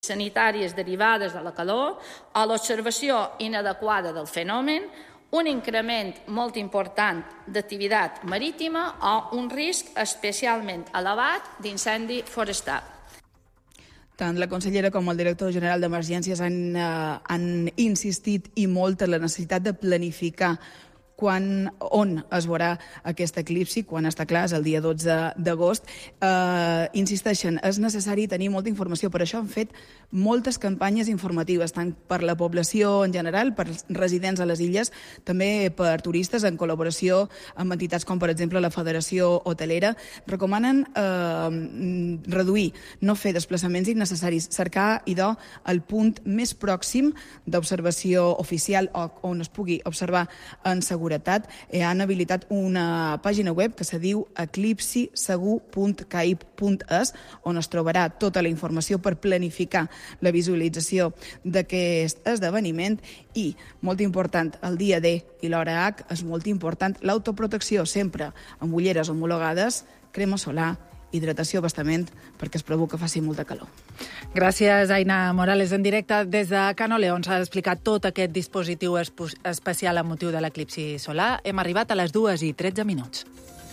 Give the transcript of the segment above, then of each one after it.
sanitàries derivades de la calor o l'observació inadequada del fenomen, un increment molt important d'activitat marítima o un risc especialment elevat d'incendi forestal. Tant la consellera com el director general d'Emergències han insistit i molt en la necessitat de planificar on es veurà aquest eclipsi, quan està clar, és el dia 12 d'agost. Insisteixen, és necessari tenir molta informació. Per això han fet moltes campanyes informatives, tant per la població en general, per residents a les illes, també per turistes, en col·laboració amb entitats com, per exemple, la Federació Hotelera. Recomanen reduir, no fer desplaçaments innecessaris, cercar, idò, el punt més pròxim d'observació oficial on es pugui observar en seguretat. Han habilitat una pàgina web que se diu eclipsisegur.caip.es, on es trobarà tota la informació per planificar la visualització d'aquest esdeveniment i, molt important, el dia D i l'hora H, és molt important l'autoprotecció, sempre amb ulleres homologades, crema solar, hidratació, abastament, perquè es preveu que faci molta calor. Gràcies, Aina Morales. En directe des de Cano León s'ha explicat tot aquest dispositiu especial amb motiu de l'eclipsi solar. Hem arribat a les 2:13.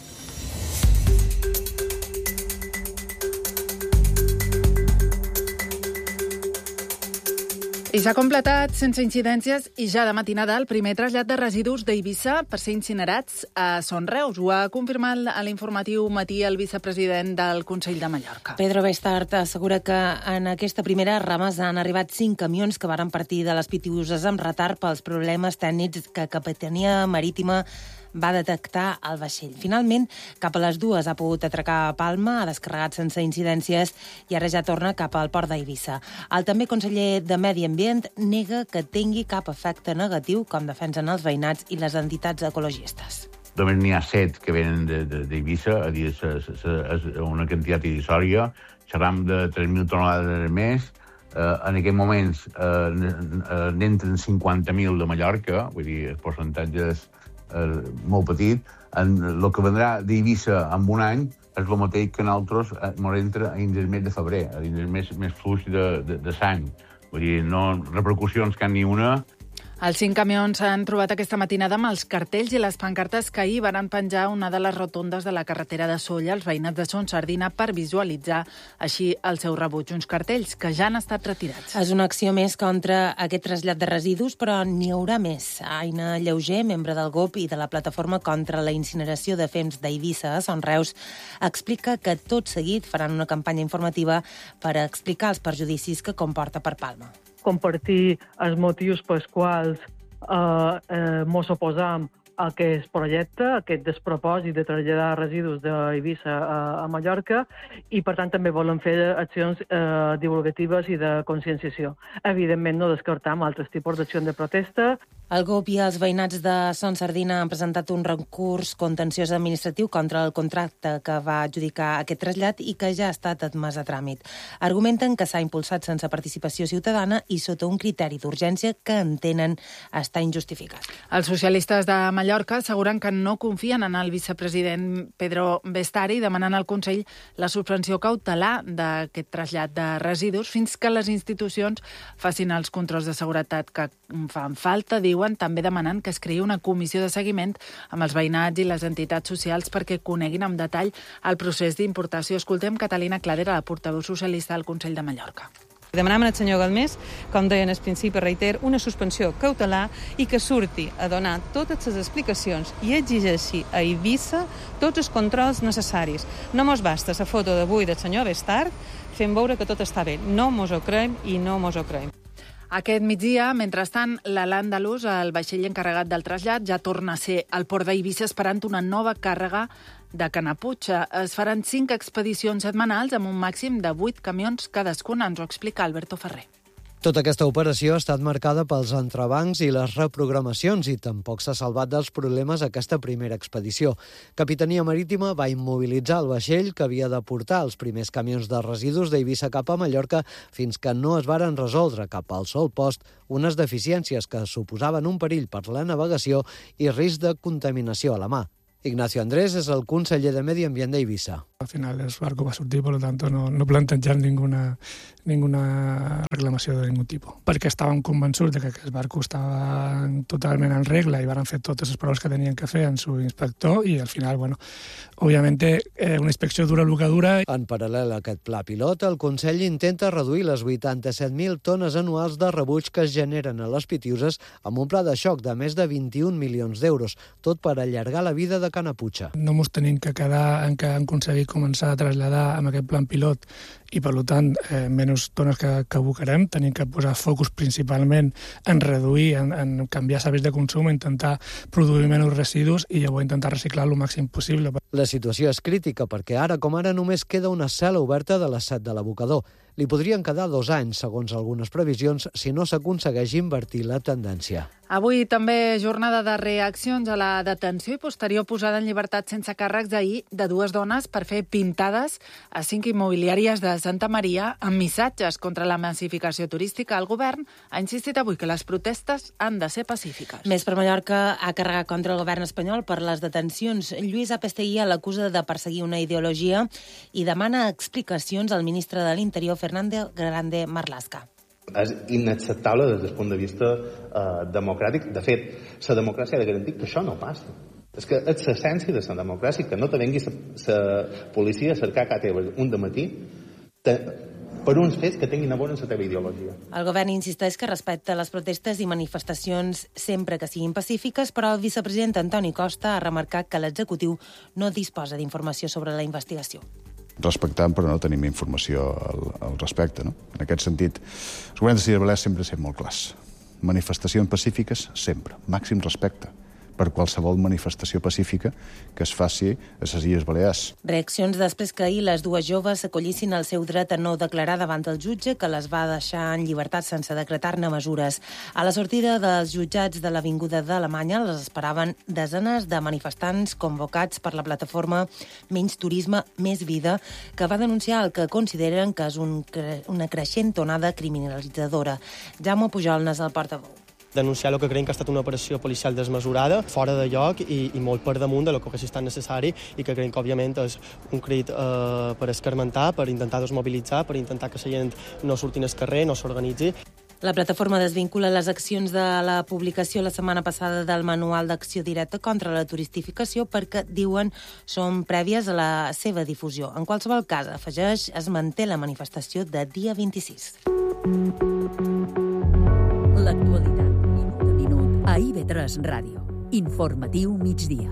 I s'ha completat sense incidències i ja de matinada el primer trasllat de residus d'Eivissa per ser incinerats a Son Reus. Ho ha confirmat a l'informatiu matí el vicepresident del Consell de Mallorca. Pedro Bestart assegura que en aquesta primera remesa han arribat 5 camions que varen partir de les Pitiüses amb retard pels problemes tècnics que Capitania Marítima va detectar al vaixell. Finalment, cap a les 2 ha pogut atracar a Palma, ha descarregat sense incidències i ara ja torna cap al port d'Eivissa. El també conseller de Medi Ambient nega que tingui cap efecte negatiu, com defensen els veïnats i les entitats ecologistes. Només n'hi ha 7 que venen d'Eivissa, a dir, és una quantitat irrisòria, xerram de 3.000 tonelades al mes. En aquests moments n'entren 50.000 de Mallorca, vull dir, el percentatge és molt petit. El que vendrà d'Eivissa en un any és el mateix que nosaltres ens entra dins el mes de febrer, dins el mes més fluix de sang. Vull dir, no repercussions cap ni una. Els 5 camions s'han trobat aquesta matinada amb els cartells i les pancartes que ahir van penjar una de les rotondes de la carretera de Sóller als veïnats de Son Sardina per visualitzar així el seu rebuig. Uns cartells que ja han estat retirats. És una acció més contra aquest trasllat de residus, però n'hi haurà més. Aina Lleuger, membre del GOP i de la plataforma contra la incineració de fems d'Eivissa a Son Reus, explica que tot seguit faran una campanya informativa per explicar els perjudicis que comporta per Palma. Compartir els motius pels quals mos oposam a aquest projecte, aquest despropòsit de traslladar residus d'Eivissa a Mallorca, i per tant també volem fer accions divulgatives i de conscienciació. Evidentment no descartam altres tipus d'accions de protesta. El GOP i els veïnats de Son Sardina han presentat un recurs contenciós administratiu contra el contracte que va adjudicar aquest trasllat i que ja ha estat admès a tràmit. Argumenten que s'ha impulsat sense participació ciutadana i sota un criteri d'urgència que entenen estar injustificat. Els socialistes de Mallorca asseguren que no confien en el vicepresident Pedro Bestari, demanant al Consell la suspensió cautelar d'aquest trasllat de residus fins que les institucions facin els controls de seguretat que fan falta, diuen, també demanant que es creï una comissió de seguiment amb els veïnats i les entitats socials perquè coneguin amb detall el procés d'importació. Escoltem Catalina Cladera, la portaveu socialista del Consell de Mallorca. Demanem al senyor Galmés, com deien al principi, reiter, una suspensió cautelar i que surti a donar totes les explicacions i exigeixi a Eivissa tots els controls necessaris. No mos basta la foto d'avui del senyor Bestart fent veure que tot està bé. No mos ho creiem i no mos ho creiem. Aquest migdia, mentrestant, l'Al-Àndalus, el vaixell encarregat del trasllat, ja torna a ser al port d'Eivissa esperant una nova càrrega de Canaputxa. Es faran 5 expedicions setmanals amb un màxim de 8 camions cadascuna. Ens ho explica Alberto Ferrer. Tota aquesta operació ha estat marcada pels entrebancs i les reprogramacions i tampoc s'ha salvat dels problemes aquesta primera expedició. Capitania Marítima va immobilitzar el vaixell que havia de portar els primers camions de residus d'Eivissa cap a Mallorca fins que no es varen resoldre cap al sol post unes deficiències que suposaven un perill per la navegació i risc de contaminació a la mà. Ignacio Andrés és el conseller de Medi Ambient d'Eivissa. Al final el barco va sortir, per tant no plantegem ninguna reclamació de ningú tipus. Perquè estàvem convençuts de que aquest barco estava totalment en regla i van fer totes les proves que tenien que fer en su inspector i al final, òbviament, una inspecció dura el que dura. En paral·lel a aquest pla pilot, el Consell intenta reduir les 87.000 tones anuals de rebuig que es generen a les Pitiuses amb un pla de xoc de més de 21 milions d'euros, tot per allargar la vida de Canaputxa. No ens tenim que quedar en que han aconseguit començar a traslladar amb aquest plan pilot i, per tant, menys tones que abocarem. Tenim que posar focus principalment en reduir, en canviar hàbits de consum, intentar produir menys residus i llavors intentar reciclar el màxim possible. La situació és crítica perquè ara com ara només queda una cel·la oberta de les 7 de l'abocador. Li podrien quedar 2 anys, segons algunes previsions, si no s'aconsegueix invertir la tendència. Avui també jornada de reaccions a la detenció i posterior posada en llibertat sense càrrecs d'ahir de 2 dones per fer pintades a 5 immobiliàries de Santa Maria amb missatges contra la massificació turística. El govern ha insistit avui que les protestes han de ser pacífiques. Més per Mallorca ha carregat contra el govern espanyol per les detencions. Lluís Apesteguía l'acusa de perseguir una ideologia i demana explicacions al ministre de l'Interior, Fernando Grande Marlaska. És inacceptable des del punt de vista democràtic. De fet, la democràcia ha de garantir que això no passa. És que és l'essència de la democràcia, que no te vengui la policia a cercar a teva un dematí per uns fets que tinguin a veure amb la teva ideologia. El govern insisteix que respecta les protestes i manifestacions sempre que siguin pacífiques, però el vicepresident Antoni Costa ha remarcat que l'executiu no disposa d'informació sobre la investigació. Respectant, però no tenim informació al respecte. No? En aquest sentit, el govern de les Illes Balears sempre ha set molt clars. Manifestacions pacífiques, sempre. Màxim respecte per qualsevol manifestació pacífica que es faci a les Illes Balears. Reaccions després que ahir les 2 joves acollissin el seu dret a no declarar davant el jutge, que les va deixar en llibertat sense decretar-ne mesures. A la sortida dels jutjats de l'Avinguda d'Alemanya les esperaven desenes de manifestants convocats per la plataforma Menys Turisme, Més Vida, que va denunciar el que consideren que és una creixent onada criminalitzadora. Jaume Pujol n'és el portaveu. Denunciar el que creiem que ha estat una operació policial desmesurada, fora de lloc i molt per damunt de lo que hagués estat necessari i que creiem que, òbviament, és un crit per escarmentar, per intentar desmobilitzar, per intentar que la gent no surti al carrer, no s'organitzi. La plataforma desvincula les accions de la publicació la setmana passada del Manual d'Acció Directa contra la Turistificació perquè, diuen, són prèvies a la seva difusió. En qualsevol cas, afegeix, es manté la manifestació de dia 26. L'actualitat, minut a minut, a IB3 Ràdio. Informatiu migdia.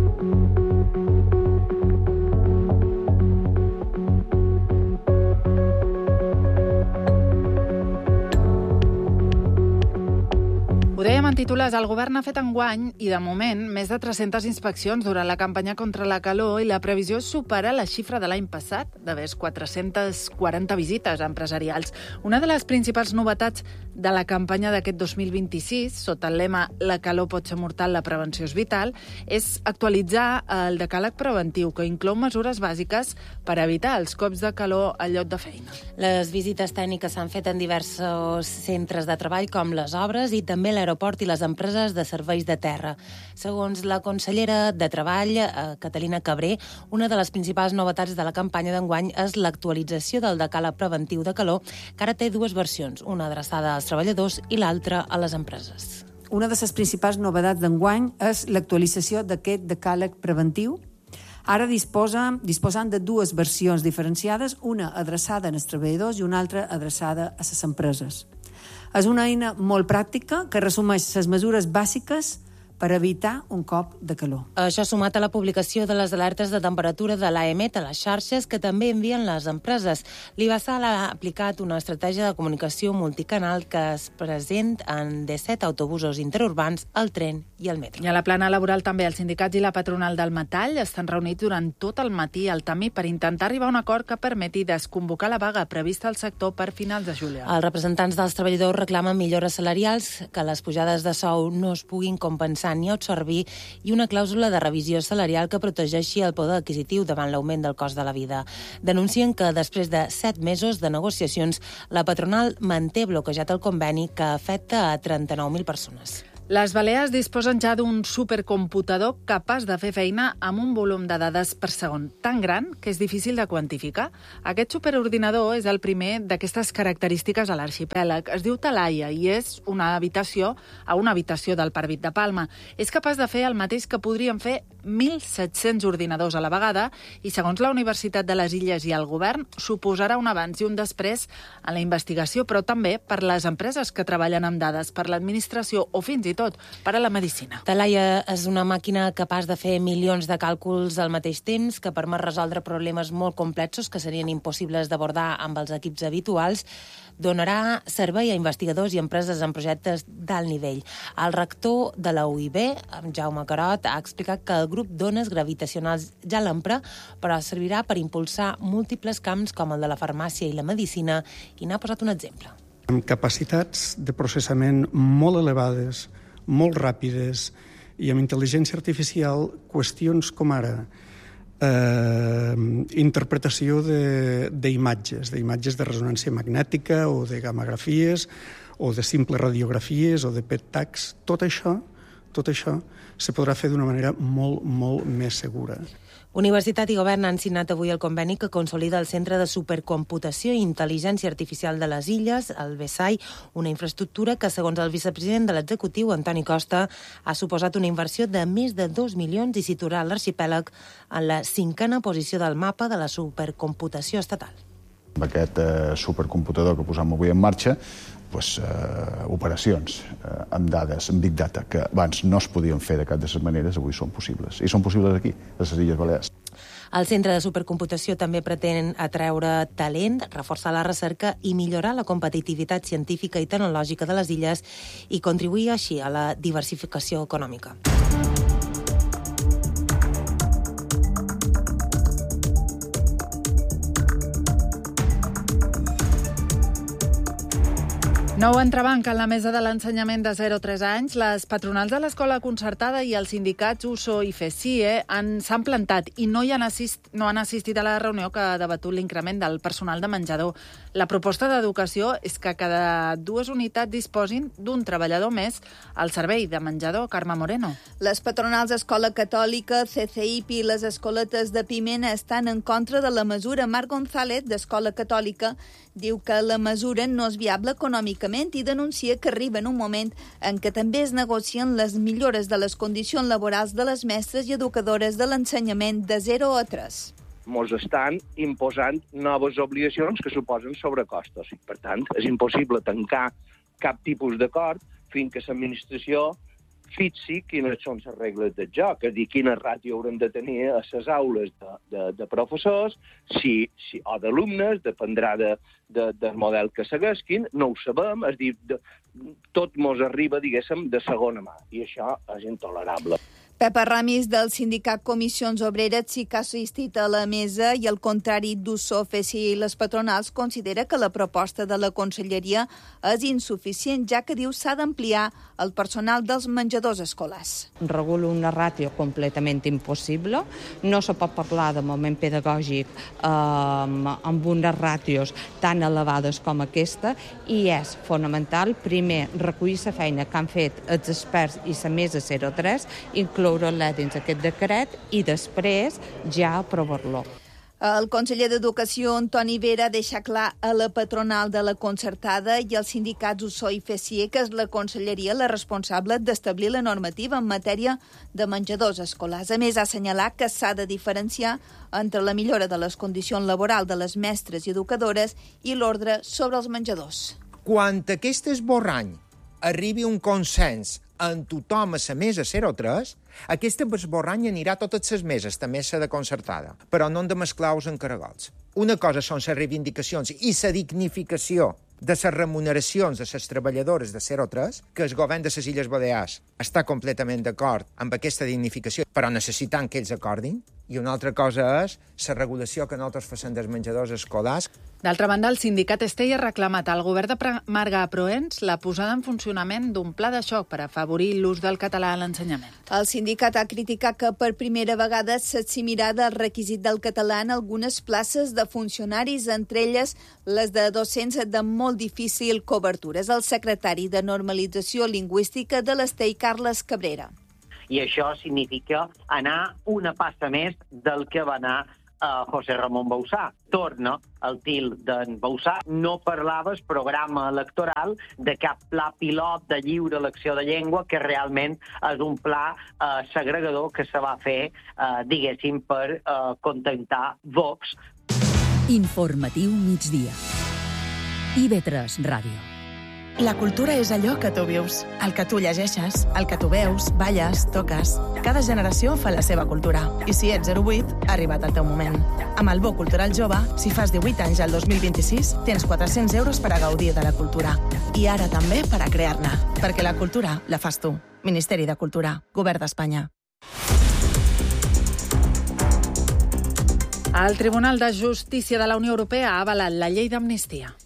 Ho dèiem en titulars, el govern ha fet enguany, i de moment, més de 300 inspeccions durant la campanya contra la calor i la previsió és superar la xifra de l'any passat, d'haver 440 visites empresarials. Una de les principals novetats de la campanya d'aquest 2026, sota el lema «La calor pot ser mortal, la prevenció és vital», és actualitzar el decàleg preventiu, que inclou mesures bàsiques per evitar els cops de calor al lloc de feina. Les visites tècniques s'han fet en diversos centres de treball, com les obres i també l'aeroport i les empreses de serveis de terra. Segons la consellera de Treball, Catalina Cabré, una de les principals novetats de la campanya d'enguany és l'actualització del decàleg preventiu de calor, que ara té 2 versions, una adreçada als treballadors i l'altra a les empreses. Una de les principals novetats d'enguany és l'actualització d'aquest decàleg preventiu. Ara disposant de 2 versions diferenciades, una adreçada als treballadors i una altra adreçada a les empreses. És una eina molt pràctica que resumeix les mesures bàsiques per evitar un cop de calor. Això sumat a la publicació de les alertes de temperatura de l'AEMET a les xarxes que també envien les empreses. L'Ibasal ha aplicat una estratègia de comunicació multicanal que es present en 17 autobusos interurbans, el tren i el metro. I a la plana laboral també els sindicats i la patronal del metall estan reunits durant tot el matí al TAMI per intentar arribar a un acord que permeti desconvocar la vaga prevista al sector per finals de juliol. Els representants dels treballadors reclamen millores salarials, que les pujades de sou no es puguin compensar ni absorbir i una clàusula de revisió salarial que protegeixi el poder adquisitiu davant l'augment del cost de la vida. Denuncien que després de 7 mesos de negociacions, la patronal manté bloquejat el conveni que afecta a 39.000 persones. Les Balears disposen ja d'un supercomputador capaç de fer feina amb un volum de dades per segon tan gran que és difícil de quantificar. Aquest superordinador és el primer d'aquestes característiques a l'arxipèlag. Es diu Talaia i és una habitació del Parvit de Palma. És capaç de fer el mateix que podrien fer 1.700 ordinadors a la vegada i, segons la Universitat de les Illes i el govern, suposarà un abans i un després en la investigació, però també per les empreses que treballen amb dades, per l'administració o fins i tot per a la medicina. Talaia és una màquina capaç de fer milions de càlculs al mateix temps, que permet resoldre problemes molt complexos que serien impossibles d'abordar amb els equips habituals. Donarà servei a investigadors i empreses en projectes d'alt nivell. El rector de la UIB, Jaume Carot, ha explicat que el grup d'ones gravitacionals ja l'empra, però servirà per impulsar múltiples camps com el de la farmàcia i la medicina, i n'ha posat un exemple. Amb capacitats de processament molt elevades, molt ràpides, i amb intel·ligència artificial, qüestions com ara interpretació d'imatges de ressonància magnètica o de gamografies o de simples radiografies o de PET tags. Tot això se podrà fer d'una manera molt, molt més segura. Universitat i Govern han signat avui el conveni que consolida el Centre de Supercomputació i Intel·ligència Artificial de les Illes, el BESAI, una infraestructura que, segons el vicepresident de l'executiu, Antoni Costa, ha suposat una inversió de més de 2 milions i situarà l'arxipèlag en la 5a posició del mapa de la supercomputació estatal. Amb aquest supercomputador que posam avui en marxa, operacions amb dades, amb Big Data, que abans no es podien fer de cap de les maneres, avui són possibles. I són possibles aquí, a les Illes Balears. El Centre de Supercomputació també pretén atreure talent, reforçar la recerca i millorar la competitivitat científica i tecnològica de les illes i contribuir així a la diversificació econòmica. Nou entrebanc en la mesa de l'ensenyament de 0 a 3 anys. Les patronals de l'escola concertada i els sindicats USO i FECIE s'han plantat i no han assistit a la reunió que ha debatut l'increment del personal de menjador. La proposta d'educació és que cada 2 unitats disposin d'un treballador més al servei de menjador. Carme Moreno. Les patronals Escola Catòlica, CCIP i les escoletes de Pimena estan en contra de la mesura. Marc González, d'Escola Catòlica, diu que la mesura no és viable econòmicament i denuncia que arriba en un moment en què també es negocien les millores de les condicions laborals de les mestres i educadores de l'ensenyament de 0 a 3. Ens estan imposant noves obligacions que suposen sobrecostos. Per tant, és impossible tancar cap tipus d'acord fins que l'administració fixi quines són les regles del joc, és a dir, quina ràtio haurem de tenir a les aules de professors, o d'alumnes, dependrà del model que segueixin, no ho sabem, és a dir, tot ens arriba, diguéssim, de segona mà, i això és intolerable. Pepa Ramis, del sindicat Comissions Obreres, sí que ha assistit a la mesa i, al contrari d'USO, FECIE i les patronals, considera que la proposta de la Conselleria és insuficient, ja que diu s'ha d'ampliar el personal dels menjadors escolars. Regula una ràtio completament impossible. No se pot parlar de moment pedagògic amb unes ràtios tan elevades com aquesta i és fonamental, primer, recollir la feina que han fet els experts i la mesa 03, incloure-la dins aquest decret i després ja aprovar-lo. El conseller d'Educació, Antoni Vera, deixa clar a la patronal de la concertada i als sindicats USO i FECIE que és la conselleria la responsable d'establir la normativa en matèria de menjadors escolars. A més, ha assenyalat que s'ha de diferenciar entre la millora de les condicions laborals de les mestres i educadores i l'ordre sobre els menjadors. Quan aquest esborrany arribi un consens en tothom a la mesa 03, aquest esborrany anirà a totes les meses, també a la concertada, però no hem de mesclar els encaragols. Una cosa són les reivindicacions i la dignificació de les remuneracions de les treballadores de 03, que el govern de les Illes Balears està completament d'acord amb aquesta dignificació, però necessitant que ells acordin. I una altra cosa és la regulació que nosaltres facem dels menjadors escolars. D'altra banda, el sindicat Estell ha reclamat al govern de Marga Proens la posada en funcionament d'un pla de xoc per afavorir l'ús del català a l'ensenyament. El sindicat ha criticat que per primera vegada s'eximirà del requisit del català en algunes places de funcionaris, entre elles les de docents de molt difícil cobertura. És el secretari de Normalització Lingüística de l'Estell, Carles Cabrera. I això significa anar una passa més del que va anar José Ramon Bauzá. Torna el til d'en Bauzá. No parlava el programa electoral de cap pla pilot de lliure elecció de llengua, que realment és un pla segregador que se va fer, diguéssim, per contentar Vox. Informatiu migdia. IB3 Ràdio. La cultura és allò que tu vius, el que tu llegeixes, el que tu veus, balles, toques. Cada generació fa la seva cultura. I si ets 08, ha arribat el teu moment. Amb el Bo Cultural Jove, si fas 18 anys al 2026, tens 400 euros per a gaudir de la cultura. I ara també per a crear-ne. Perquè la cultura la fas tu. Ministeri de Cultura, Govern d'Espanya. El Tribunal de Justícia de la Unió Europea ha avalat la llei d'amnistia.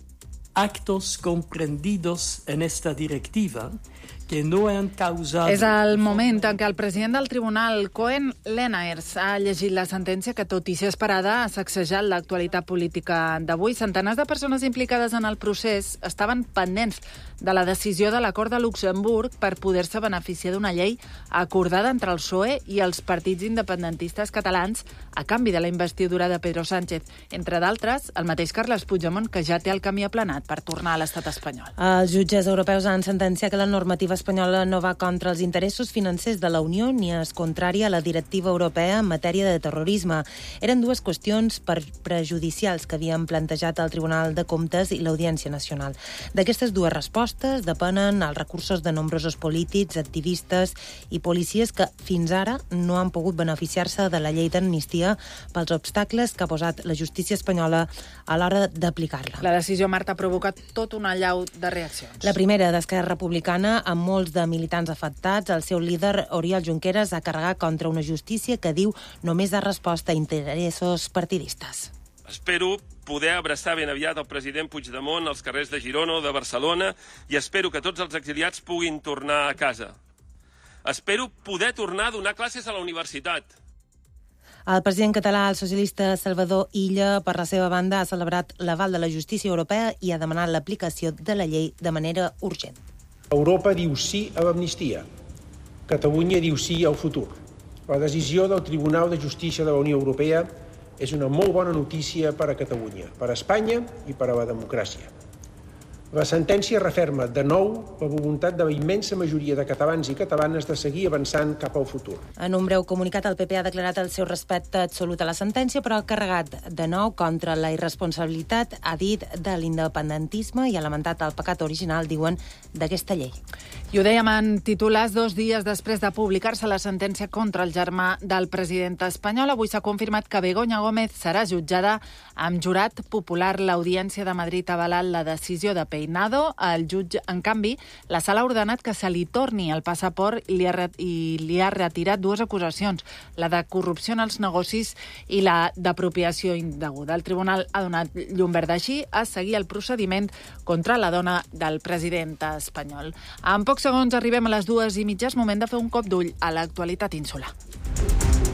Actos comprendidos en esta directiva que no han causado... És el moment en què el president del tribunal, Cohen Lenaers, ha llegit la sentència que, tot i ser esperada, ha sacsejat l'actualitat política d'avui. Centenars de persones implicades en el procés estaven pendents de la decisió de l'Acord de Luxemburg per poder-se beneficiar d'una llei acordada entre el PSOE i els partits independentistes catalans a canvi de la investidura de Pedro Sánchez. Entre d'altres, el mateix Carles Puigdemont, que ja té el camí aplanat per tornar a l'estat espanyol. Els jutges europeus han sentenciat que la normativa espanyola no va contra els interessos financers de la Unió ni és contrària a la directiva europea en matèria de terrorisme. Eren dues qüestions prejudicials que havien plantejat el Tribunal de Comptes i l'Audiència Nacional. D'aquestes dues respostes depenen els recursos de nombrosos polítics, activistes i policies que fins ara no han pogut beneficiar-se de la llei d'amnistia pels obstacles que ha posat la justícia espanyola a l'hora d'aplicar-la. La decisió, Marta, ha provocat tot una allau de reaccions. La primera d'Esquerra Republicana, amb molts de militants afectats. El seu líder, Oriol Junqueras, ha carregat contra una justícia que diu només ha resposta a interessos partidistes. Espero poder abraçar ben aviat el president Puigdemont als carrers de Girona o de Barcelona i espero que tots els exiliats puguin tornar a casa. Espero poder tornar a donar classes a la universitat. El president català, el socialista Salvador Illa, per la seva banda, ha celebrat l'aval de la justícia europea i ha demanat l'aplicació de la llei de manera urgent. Europa diu sí a l'amnistia. Catalunya diu sí al futur. La decisió del Tribunal de Justícia de la Unió Europea és una molt bona notícia per a Catalunya, per a Espanya i per a la democràcia. La sentència referma de nou la voluntat de la immensa majoria de catalans i catalanes de seguir avançant cap al futur. En un breu comunicat, el PP ha declarat el seu respecte absolut a la sentència, però ha carregat de nou contra la irresponsabilitat, ha dit, de l'independentisme i ha lamentat el pecat original, diuen, d'aquesta llei. I ho dèiem en titulars 2 dies després de publicar-se la sentència contra el germà del president espanyol. Avui s'ha confirmat que Begoña Gómez serà jutjada amb jurat popular. L'Audiència de Madrid ha avalat la decisió de Peinado. El jutge, en canvi, la sala ha ordenat que se li torni el passaport i li ha retirat 2 acusacions, la de corrupció en els negocis i la d'apropiació indeguda. El tribunal ha donat llum verda així a seguir el procediment contra la dona del president espanyol. En pocs segons arribem a les 2:30, moment de fer un cop d'ull a l'actualitat insular.